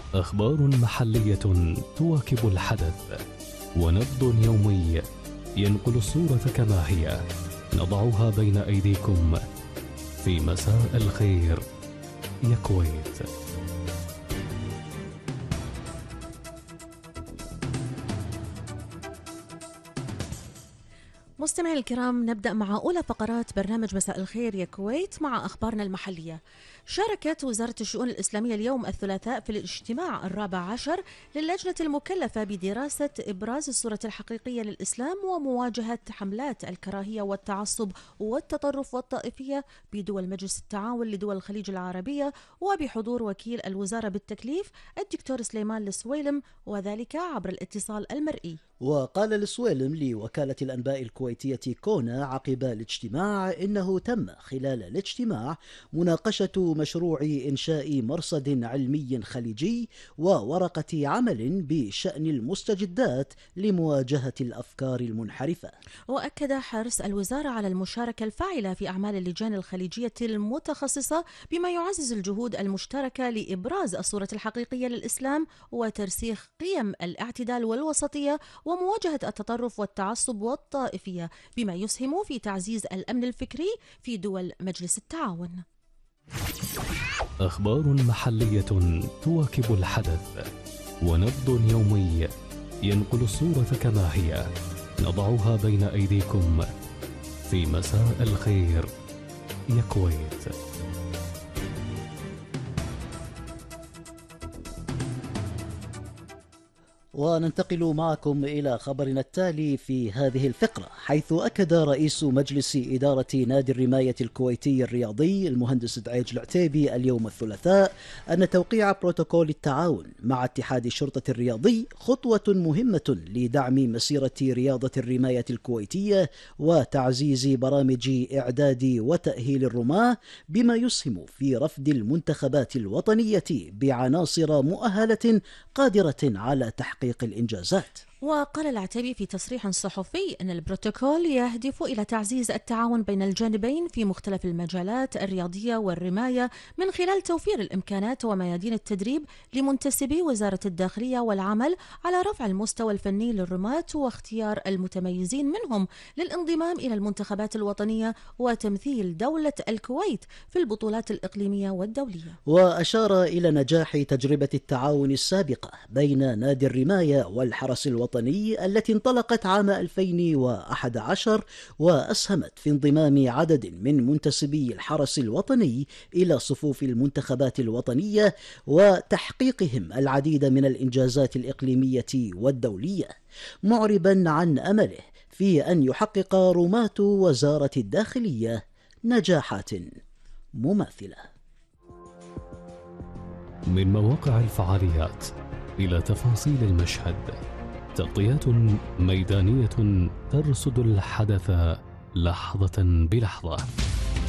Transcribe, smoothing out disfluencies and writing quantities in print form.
أخبار محلية تواكب الحدث، ونبض يومي ينقل الصورة كما هي، نضعها بين أيديكم في مساء الخير يا كويت. مستمعي الكرام، نبدأ مع أولى فقرات برنامج مساء الخير يا كويت مع أخبارنا المحلية. شاركت وزارة الشؤون الإسلامية اليوم الثلاثاء في الاجتماع الرابع عشر للجنة المكلفة بدراسة إبراز الصورة الحقيقية للإسلام ومواجهة حملات الكراهية والتعصب والتطرف والطائفية بدول مجلس التعاون لدول الخليج العربية، وبحضور وكيل الوزارة بالتكليف الدكتور سليمان السويلم، وذلك عبر الاتصال المرئي. وقال السويلم لوكالة الأنباء الكويتية كونا عقب الاجتماع إنه تم خلال الاجتماع مناقشة مشروع إنشاء مرصد علمي خليجي وورقة عمل بشأن المستجدات لمواجهة الأفكار المنحرفة. وأكد حرص الوزارة على المشاركة الفاعلة في أعمال اللجان الخليجية المتخصصة بما يعزز الجهود المشتركة لإبراز الصورة الحقيقية للإسلام وترسيخ قيم الاعتدال والوسطية ومواجهة التطرف والتعصب والطائفية، بما يسهم في تعزيز الأمن الفكري في دول مجلس التعاون. أخبار محلية تواكب الحدث، ونبض يومي ينقل الصورة كما هي، نضعها بين أيديكم في مساء الخير يا كويت. وننتقل معكم إلى خبرنا التالي في هذه الفقرة، حيث أكد رئيس مجلس إدارة نادي الرماية الكويتي الرياضي المهندس دعيج العتيبي اليوم الثلاثاء أن توقيع بروتوكول التعاون مع اتحاد الشرطة الرياضي خطوة مهمة لدعم مسيرة رياضة الرماية الكويتية وتعزيز برامج إعداد وتأهيل الرماة، بما يسهم في رفد المنتخبات الوطنية بعناصر مؤهلة قادرة على تحقيق الإنجازات. وقال العتيبي في تصريح صحفي أن البروتوكول يهدف إلى تعزيز التعاون بين الجانبين في مختلف المجالات الرياضية والرماية من خلال توفير الإمكانات وميادين التدريب لمنتسبي وزارة الداخلية والعمل على رفع المستوى الفني للرماة واختيار المتميزين منهم للانضمام إلى المنتخبات الوطنية وتمثيل دولة الكويت في البطولات الإقليمية والدولية. وأشار إلى نجاح تجربة التعاون السابقة بين نادي الرماية والحرس الوطني التي انطلقت عام 2011 وأسهمت في انضمام عدد من منتسبي الحرس الوطني إلى صفوف المنتخبات الوطنية وتحقيقهم العديد من الإنجازات الإقليمية والدولية، معربا عن أمله في أن يحقق رماة وزارة الداخلية نجاحات مماثلة. من مواقع الفعاليات إلى تفاصيل المشهد، تغطيات ميدانية ترصد الحدث لحظة بلحظة.